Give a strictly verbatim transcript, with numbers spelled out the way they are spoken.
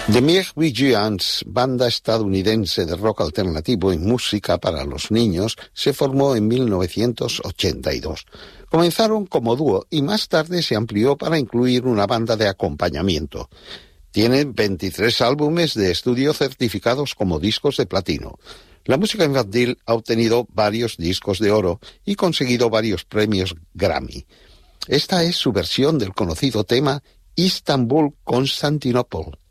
The Mieg Vigilance, banda estadounidense de rock alternativo y música para los niños, se formó en mil novecientos ochenta y dos. Comenzaron como dúo y más tarde se amplió para incluir una banda de acompañamiento. Tienen veintitrés álbumes de estudio certificados como discos de platino. La música infantil ha obtenido varios discos de oro y conseguido varios premios Grammy. Esta es su versión del conocido tema Istanbul Constantinople.